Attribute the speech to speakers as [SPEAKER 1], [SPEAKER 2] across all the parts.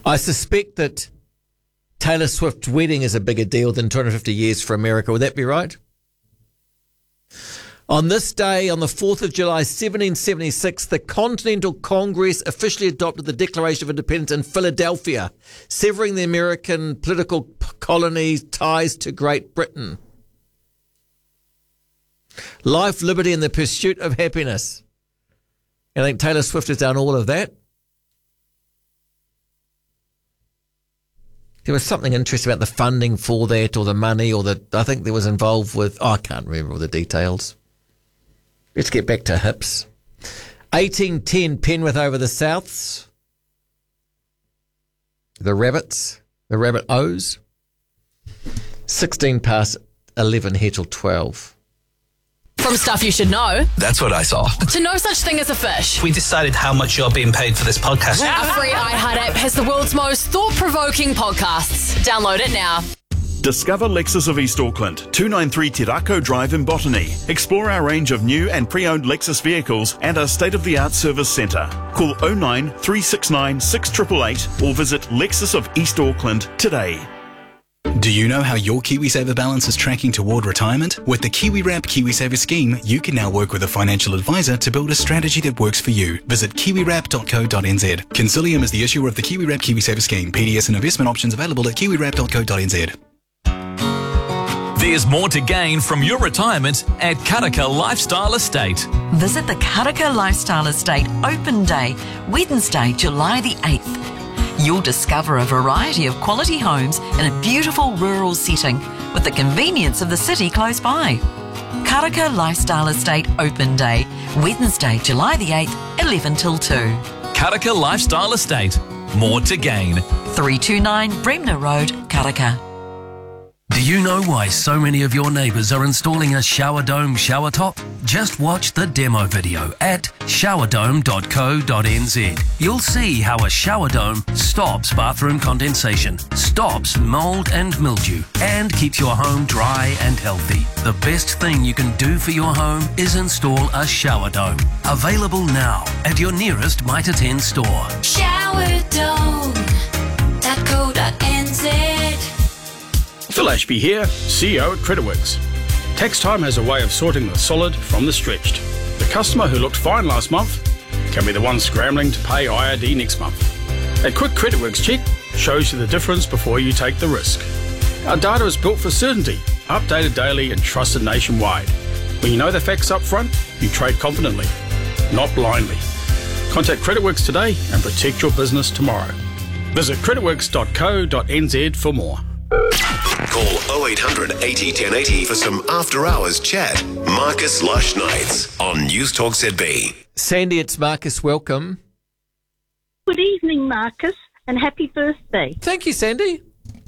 [SPEAKER 1] I suspect that Taylor Swift's wedding is a bigger deal than 250 years for America. Would that be right? On this day, on the 4th of July, 1776, the Continental Congress officially adopted the Declaration of Independence in Philadelphia, severing the American political colonies' ties to Great Britain. Life, liberty, and the pursuit of happiness. I think Taylor Swift has done all of that. There was something interesting about the funding for that, or the money, or I think there was involved with, I can't remember all the details. Let's get back to hips. 1810, Penrith over the Souths. The Rabbits, the Rabbit O's. 16 past 11 here till 12.
[SPEAKER 2] From stuff you should know.
[SPEAKER 3] That's what I saw.
[SPEAKER 2] To no such thing as a fish.
[SPEAKER 4] We decided how much you're being paid for this podcast.
[SPEAKER 2] Our free iHeart app has the world's most thought-provoking podcasts. Download it now.
[SPEAKER 5] Discover Lexus of East Auckland, 293 Te Rako Drive in Botany. Explore our range of new and pre-owned Lexus vehicles and our state-of-the-art service centre. Call 09 369 6888 or visit Lexus of East Auckland today.
[SPEAKER 3] Do you know how your KiwiSaver balance is tracking toward retirement? With the KiwiWrap KiwiSaver scheme, you can now work with a financial advisor to build a strategy that works for you. Visit kiwiwrap.co.nz. Consilium is the issuer of the KiwiWrap KiwiSaver scheme. PDS and investment options available at kiwiwrap.co.nz.
[SPEAKER 6] There's more to gain from your retirement at Karaka Lifestyle Estate.
[SPEAKER 7] Visit the Karaka Lifestyle Estate Open Day, Wednesday, July the 8th. You'll discover a variety of quality homes in a beautiful rural setting with the convenience of the city close by. Karaka Lifestyle Estate Open Day, Wednesday, July the 8th, 11 till 2.
[SPEAKER 6] Karaka Lifestyle Estate. More to gain.
[SPEAKER 7] 329 Bremner Road, Karaka.
[SPEAKER 8] Do you know why so many of your neighbours are installing a shower dome shower top? Just watch the demo video at showerdome.co.nz. You'll see how a shower dome stops bathroom condensation, stops mould and mildew, and keeps your home dry and healthy. The best thing you can do for your home is install a shower dome. Available now at your nearest Mitre 10 store.
[SPEAKER 9] Showerdome.co.nz.
[SPEAKER 10] Phil Ashby here, CEO at Creditworks. Tax time has a way of sorting the solid from the stretched. The customer who looked fine last month can be the one scrambling to pay IRD next month. A quick Creditworks check shows you the difference before you take the risk. Our data is built for certainty, updated daily and trusted nationwide. When you know the facts up front, you trade confidently, not blindly. Contact Creditworks today and protect your business tomorrow. Visit creditworks.co.nz for more.
[SPEAKER 11] Call 0800 80 1080 for some after-hours chat. Marcus Lush Nights on News Talk ZB.
[SPEAKER 1] Sandy, it's Marcus. Welcome.
[SPEAKER 12] Good evening, Marcus, and happy birthday.
[SPEAKER 1] Thank you, Sandy.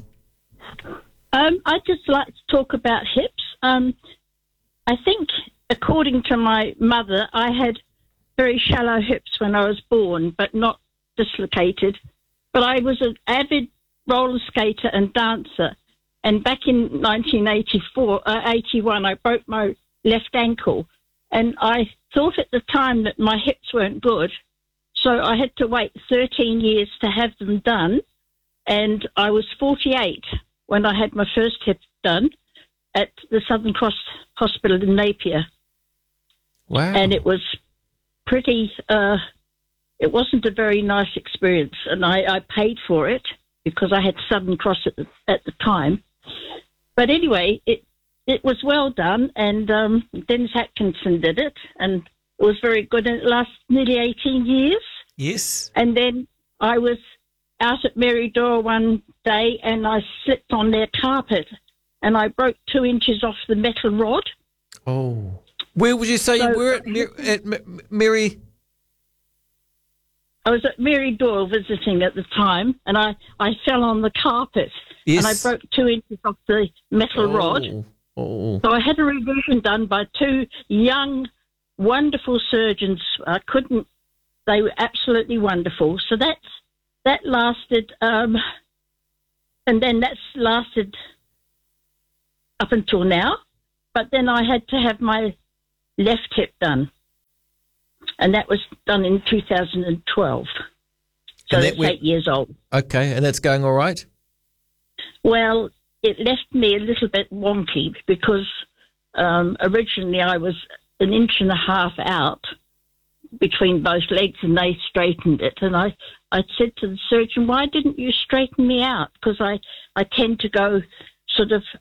[SPEAKER 12] I'd just like to talk about hips. I think, according to my mother, I had very shallow hips when I was born, but not dislocated. But I was an avid roller skater and dancer. And back in 81, I broke my left ankle. And I thought at the time that my hips weren't good. So I had to wait 13 years to have them done. And I was 48 when I had my first hip done at the Southern Cross Hospital in Napier.
[SPEAKER 1] Wow.
[SPEAKER 12] And it was pretty, it wasn't a very nice experience. And I paid for it because I had Southern Cross at the time. But anyway, it was well done, and Dennis Atkinson did it, and it was very good, and it lasted nearly 18 years.
[SPEAKER 1] Yes.
[SPEAKER 12] And then I was out at Mary Doyle one day, and I slipped on their carpet, and I broke 2 inches off the metal rod.
[SPEAKER 1] Oh. Where would you say you were at Mary?
[SPEAKER 12] I was at Mary Doyle visiting at the time, and I fell on the carpet.
[SPEAKER 1] Yes.
[SPEAKER 12] And I broke 2 inches off the metal rod.
[SPEAKER 1] Oh.
[SPEAKER 12] So I had a revision done by 2 young, wonderful surgeons. They were absolutely wonderful. So that lasted, and then that's lasted up until now. But then I had to have my left hip done. And that was done in 2012. So
[SPEAKER 1] And
[SPEAKER 12] that's
[SPEAKER 1] that went-
[SPEAKER 12] 8 years old.
[SPEAKER 1] Okay, and that's going all right?
[SPEAKER 12] Well, it left me a little bit wonky because originally I was 1.5 inches out between both legs, and they straightened it. And I said to the surgeon, why didn't you straighten me out? Because I tend to go sort of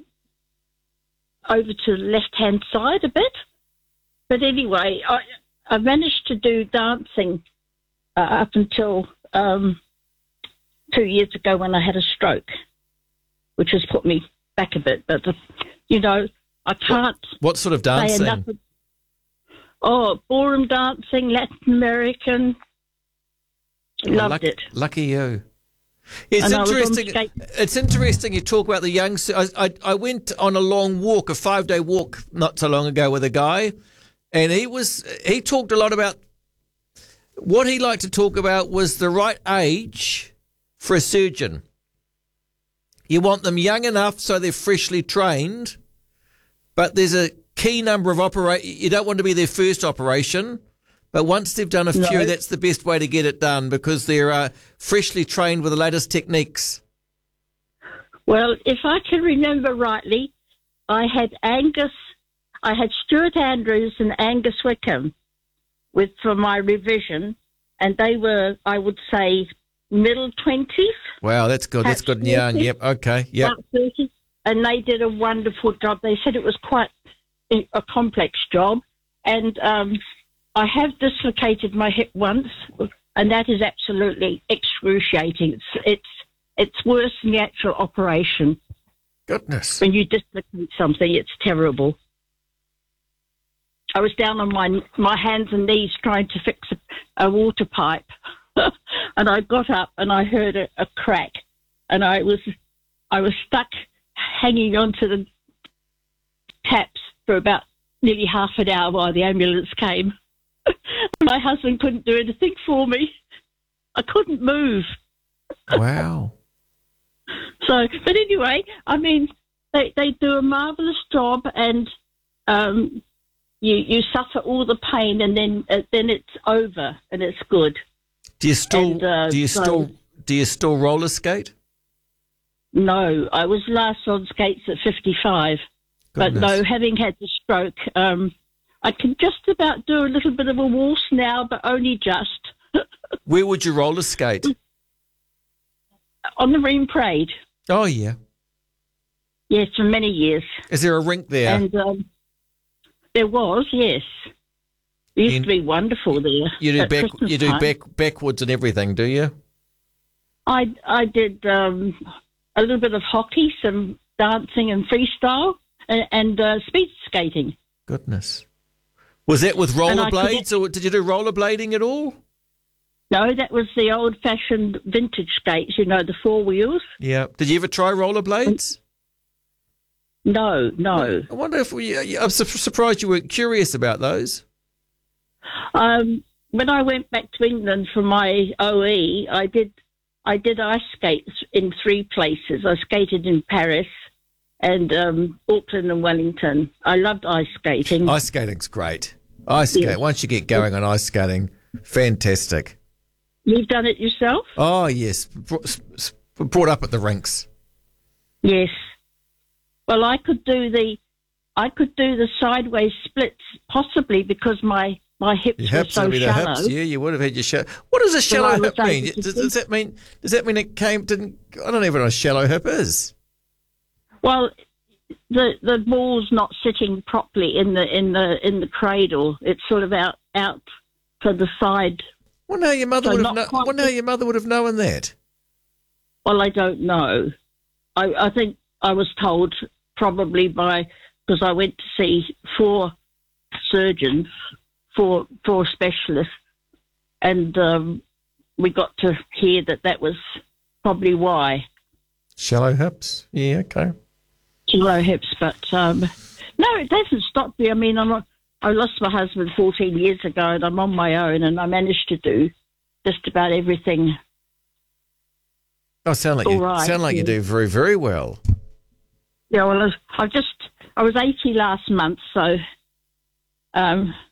[SPEAKER 12] over to the left-hand side a bit. But anyway, I managed to do dancing up until 2 years ago when I had a stroke, which has put me back a bit. But, I can't...
[SPEAKER 1] What sort of dancing?
[SPEAKER 12] Ballroom dancing, Latin American. Loved it.
[SPEAKER 1] Lucky you. It's interesting. It's interesting you talk about the young... I went on a long walk, a 5-day walk not so long ago with a guy, and he talked a lot about... What he liked to talk about was the right age for a surgeon. You want them young enough so they're freshly trained, but there's a key number of you don't want to be their first operation, but once they've done a few, that's the best way to get it done because they're freshly trained with the latest techniques.
[SPEAKER 12] Well, if I can remember rightly, I had Stuart Andrews and Angus Wickham for my revision, and they were, I would say, middle 20s.
[SPEAKER 1] Wow, that's good. That's good and young. Yep. Okay. Yep.
[SPEAKER 12] About 30, and they did a wonderful job. They said it was quite a complex job, and I have dislocated my hip once, and that is absolutely excruciating. It's worse than the actual operation.
[SPEAKER 1] Goodness.
[SPEAKER 12] When you dislocate something, it's terrible. I was down on my hands and knees trying to fix a water pipe, and I got up and I heard a crack, and I was stuck hanging onto the taps for about nearly half an hour while the ambulance came. My husband couldn't do anything for me. I couldn't move.
[SPEAKER 1] Wow.
[SPEAKER 12] So, but anyway, I mean, they do a marvellous job, and you suffer all the pain, and then it's over, and it's good.
[SPEAKER 1] Do you still roller skate?
[SPEAKER 12] No, I was last on skates at 55. Goodness. But no, having had the stroke, I can just about do a little bit of a waltz now, but only just.
[SPEAKER 1] Where would you roller skate?
[SPEAKER 12] On the Marine Parade.
[SPEAKER 1] Oh, yeah.
[SPEAKER 12] Yes, for many years.
[SPEAKER 1] Is there a rink there?
[SPEAKER 12] And there was, yes. It used to be wonderful there.
[SPEAKER 1] You do backwards and everything, do you?
[SPEAKER 12] I did a little bit of hockey, some dancing and freestyle, and speed skating.
[SPEAKER 1] Goodness. Was that with rollerblades, or did you do rollerblading at all?
[SPEAKER 12] No, that was the old-fashioned vintage skates, the 4 wheels. Yeah.
[SPEAKER 1] Did you ever try rollerblades?
[SPEAKER 12] No.
[SPEAKER 1] I wonder if I'm surprised you weren't curious about those.
[SPEAKER 12] When I went back to England for my OE, I did ice skates in 3 places. I skated in Paris and Auckland and Wellington. I loved ice skating.
[SPEAKER 1] Ice skating's great. Once you get going on ice skating, fantastic.
[SPEAKER 12] You've done it yourself?
[SPEAKER 1] Oh, yes. Brought up at the rinks.
[SPEAKER 12] Yes. Well, I could do the sideways splits possibly because my hips were so shallow.
[SPEAKER 1] Hips. Yeah, you would have had your shallow. What does a shallow hip mean? Does that mean it didn't? I don't even know what a shallow hip is.
[SPEAKER 12] Well, the ball's not sitting properly in the cradle. It's sort of out to the side.
[SPEAKER 1] Wonder how your mother would have known that.
[SPEAKER 12] Well, I don't know. I think I was told probably because I went to see 4 surgeons, 4 specialists, and we got to hear that was probably why.
[SPEAKER 1] Shallow hips? Yeah, okay.
[SPEAKER 12] Shallow hips, but no, it hasn't stopped me. I mean, I lost my husband 14 years ago, and I'm on my own, and I managed to do just about everything.
[SPEAKER 1] Oh, sound like you do very, very well.
[SPEAKER 12] Yeah, well, I was 80 last month, so